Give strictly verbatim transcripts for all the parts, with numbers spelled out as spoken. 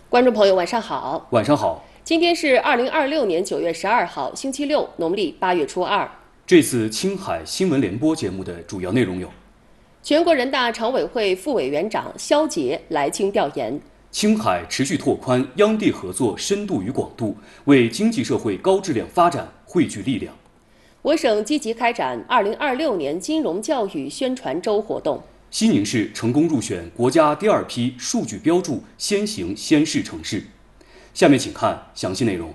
观众朋友，晚上好。 晚上好。 今天是二零二六年九月十二号，星期六，农历八月初二。 这次青海新闻联播节目的主要内容有： 全国人大常委会副委员长肖捷来京调研； 青海持续拓宽央地合作深度与广度，为经济社会高质量发展汇聚力量； 我省积极开展二零二六年金融教育宣传周活动； 西宁市成功入选国家第二批数据标注先行先试城市。下面请看详细内容。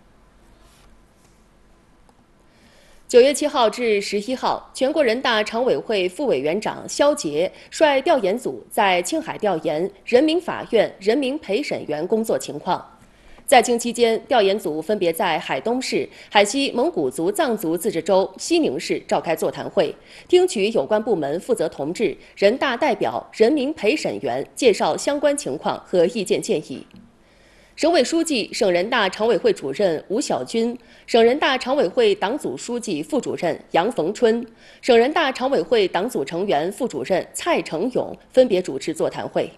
九月七号至十一号，全国人大常委会副委员长肖捷率调研组在青海调研人民法院人民陪审员工作情况。在京期间，调研组分别在海东市、海西蒙古族藏族自治州西宁市召开座谈会，听取有关部门负责同志、人大代表、人民陪审员介绍相关情况和意见建议。省委书记、省人大常委会主任吴晓军，省人大常委会党组书记、副主任杨逢春，省人大常委会党组成员、副主任蔡成勇分别主持座谈会。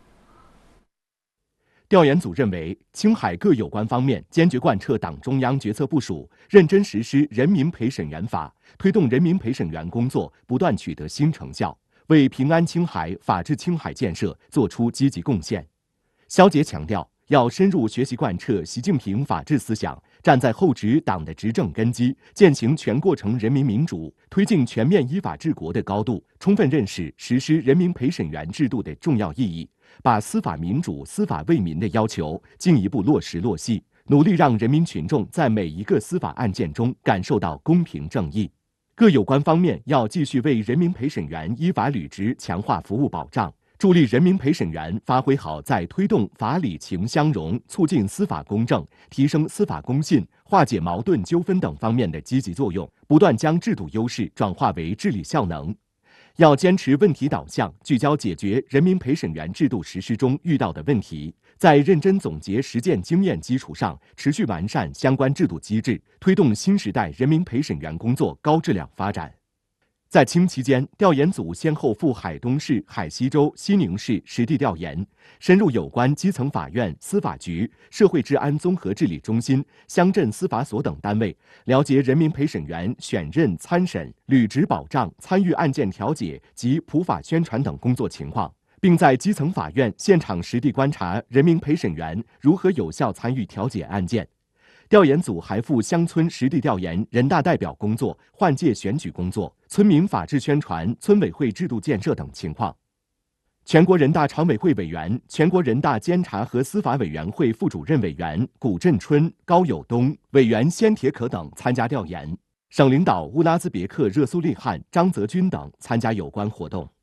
调研组认为，青海各有关方面坚决贯彻党中央决策部署，认真实施《人民陪审员法》，推动人民陪审员工作不断取得新成效，为平安青海、法治青海建设作出积极贡献。肖捷强调，要深入学习贯彻习近平法治思想，站在厚植党的执政根基、践行全过程人民民主、推进全面依法治国的高度，充分认识实施人民陪审员制度的重要意义，把司法民主、司法为民的要求进一步落实落细，努力让人民群众在每一个司法案件中感受到公平正义。各有关方面要继续为人民陪审员依法履职强化服务保障，助力人民陪审员发挥好在推动法理情相融、促进司法公正、提升司法公信、化解矛盾纠纷等方面的积极作用，不断将制度优势转化为治理效能。要坚持问题导向，聚焦解决人民陪审员制度实施中遇到的问题，在认真总结实践经验基础上，持续完善相关制度机制，推动新时代人民陪审员工作高质量发展。在清期间，调研组先后赴海东市、海西州、西宁市实地调研，深入有关基层法院、司法局、社会治安综合治理中心、乡镇司法所等单位，了解人民陪审员选任、参审、履职保障、参与案件调解及普法宣传等工作情况，并在基层法院现场实地观察人民陪审员如何有效参与调解案件。调研组还赴乡村实地调研人大代表工作、换届选举工作、村民法治宣传、村委会制度建设等情况。全国人大常委会委员、全国人大监察和司法委员会副主任委员古振春、高友东、委员先铁可等参加调研，省领导乌拉兹别克热苏利汗、张泽军等参加有关活动。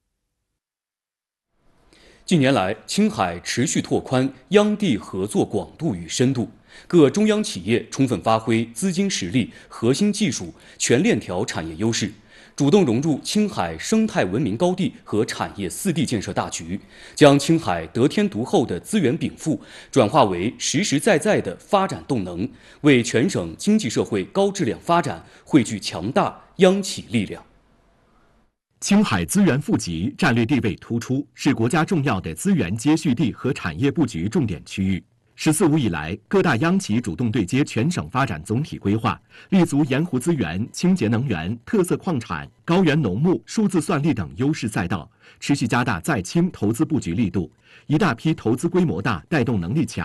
近年来，青海持续拓宽央地合作广度与深度，各中央企业充分发挥资金实力、核心技术、全链条产业优势，主动融入青海生态文明高地和产业四地建设大局，将青海得天独厚的资源禀赋转化为实实在在的发展动能，为全省经济社会高质量发展汇聚强大央企力量。 青海资源富集，战略地位突出，是国家重要的资源接续地和产业布局重点区域。“十四五”以来，各大央企主动对接全省发展总体规划，立足盐湖资源、清洁能源、特色矿产、高原农牧、数字算力等优势赛道，持续加大在青投资布局力度，一大批投资规模大、带动能力强、